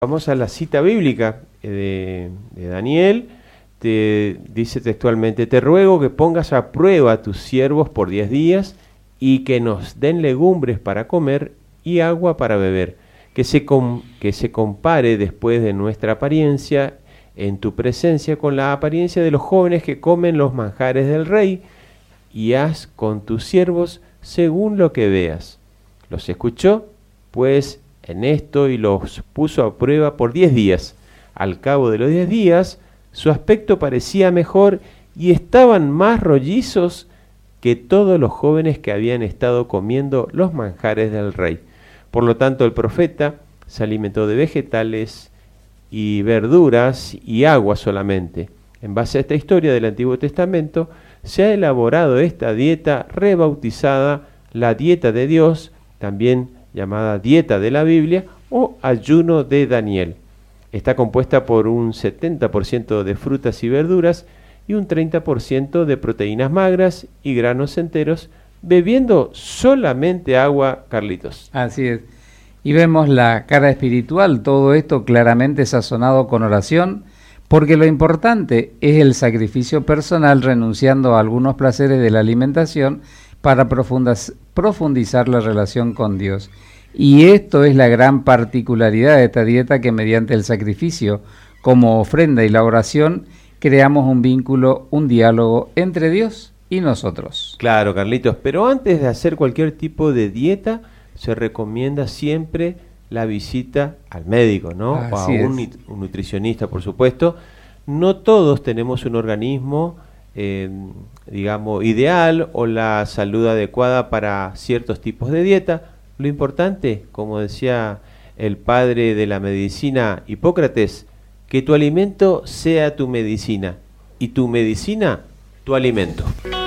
Vamos a la cita bíblica de Daniel. Te dice textualmente: te ruego que pongas a prueba a tus siervos por 10 días y que nos den legumbres para comer y agua para beber, que se compare después de nuestra apariencia en tu presencia con la apariencia de los jóvenes que comen los manjares del rey, y haz con tus siervos según lo que veas. Los escuchó, pues, en esto y los puso a prueba por 10 días. Al cabo de los 10 días, su aspecto parecía mejor y estaban más rollizos que todos los jóvenes que habían estado comiendo los manjares del rey. Por lo tanto, el profeta se alimentó de vegetales y verduras y agua solamente. En base a esta historia del Antiguo Testamento, se ha elaborado esta dieta rebautizada la dieta de Dios, también llamada dieta de la Biblia o ayuno de Daniel. Está compuesta por un 70% de frutas y verduras y un 30% de proteínas magras y granos enteros, bebiendo solamente agua, Carlitos. Así es. Y vemos la cara espiritual, todo esto claramente sazonado con oración, porque lo importante es el sacrificio personal renunciando a algunos placeres de la alimentación para profundizar la relación con Dios. Y esto es la gran particularidad de esta dieta, que mediante el sacrificio como ofrenda y la oración creamos un vínculo, un diálogo entre Dios y nosotros. Claro, Carlitos, pero antes de hacer cualquier tipo de dieta, se recomienda siempre la visita al médico, ¿no? O a un nutricionista, por supuesto. No todos tenemos un organismo digamos, ideal o la salud adecuada para ciertos tipos de dieta. Lo importante, como decía el padre de la medicina Hipócrates, que tu alimento sea tu medicina y tu medicina tu alimento.